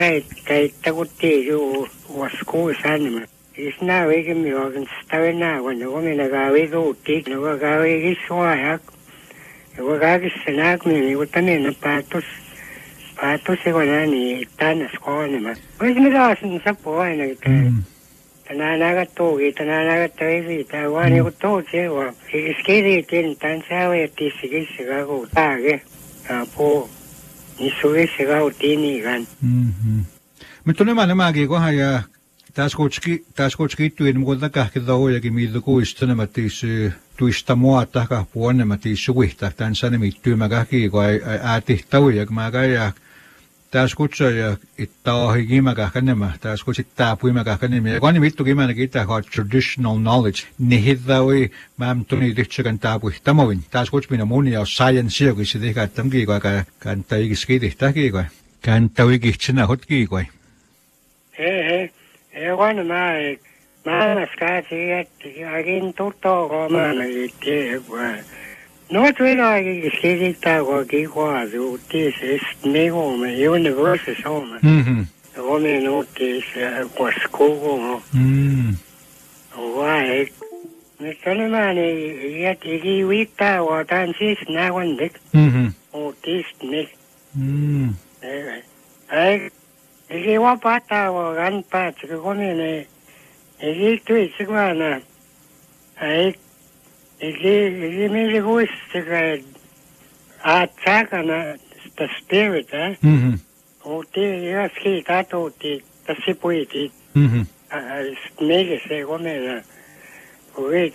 Kay taguti yung wasko sanima. Isna wigi mi wagan stawe na wano kami nagawi ko utik. Nagagawi giswayak. Nagagawi sanak mi utanin na patos. Patos ko na ni tanas ko naman. Pwede nagawasan sa po ay nagkaya. Tananagat to, tananagat tayo, tawani ko to, siya, iskiri tin, tansawa, tisigi, siga ko, tage, po, nisugi, siga ko, tinigan. Mito naman magi ko, haya, taas kochki, tuwin mo ko na kakidaw, yagimido ko, isto na matis, tuista mo at kapuan na matis, suwi, tansa na may tumagaki ko, ay ati tawag, magayak, taas ko siya itaw magkakanima, taas ko siya tapoy magkakanima. Kung ano ito gima nakita ko, traditional knowledge, nihid daw ma'am ito nidit siya kan tapoy tamawin. Taas ko siya pinamuni ang science siya, kasi di ka tamgi ko, kan tawigis kiti, taki ko. Kan tawigis siya na hot ki ko. Kung ano maamas kasi at aging tuto ko managiti ko. No, tuwira iskikita ko kikwazo tis esmego me universe soma. Kome no tis kwasko ko. Why? Nito naman iyat ikiwita o tansis na wandik. O tis nik. Ay, ikiwa pata o ganpa tsaka kome ne ikituit sigwa na ay He made a voice to attack on the spirit, eh? O ski tato the sipuiti. Made a say woman, wait,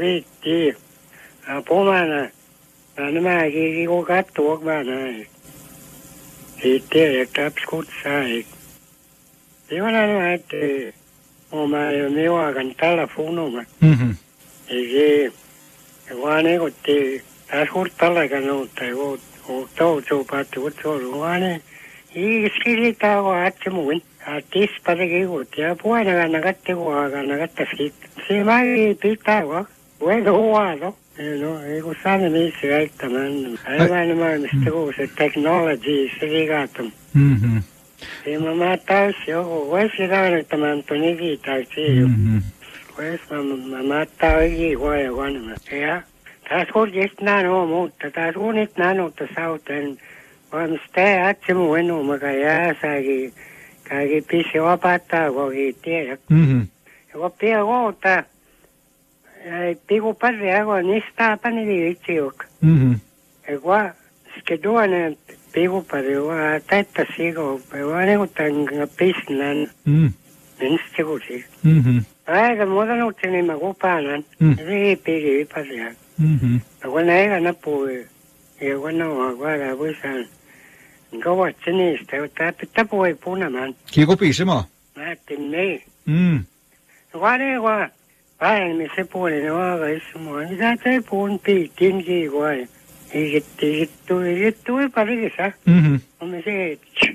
Pomana, and my he got to walk by night. He did a top scoot side. You want to know oh, my new and telephone over. He Wane ko te asur talaga no te o to pati o to wane iskiri ta o atmuin atis parege o te apuan nagatte ko nagatta sit se mai pita wa bueno walo no ego sane mi se taman ai man mistero se technology se ligatum e mama ta se o wa se ga taman to ni gi ta se pues mamá estaba allí, bueno, ya. Tas ko just na no mo, tas ko nit na no ta south and on stay at mo bueno magaya sa gi kagi pisi wa pata go gi te. Go pe go ta. Ai pigo padre ago ni sta pa ni dichiok. Ego ske do ne pigo padre wa tata sigo, pero ne go tan pisnan. Nste go si. Ay, the mother no tiene magupanan. Pigi pasia. When I got a pool, you want to know what I wish and go watch the tap away Punaman. Kiko Pisimo. Not in me. What I want. I miss a pool in August. That's a pool pig, dingy way. Is it to it, Parisa? Let me say,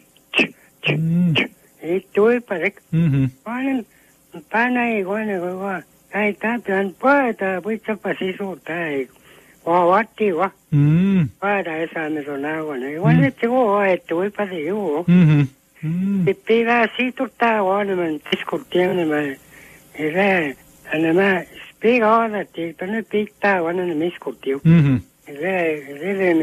it to it, Parik. Pana iguana go ai tapian pata pucha pasiso tai wa wati wa para esa me sonaba ne igual chigo esto para yo te pega si tu ta wana man discutiendo me era anama spiega ahora te pone pita wana me discutió era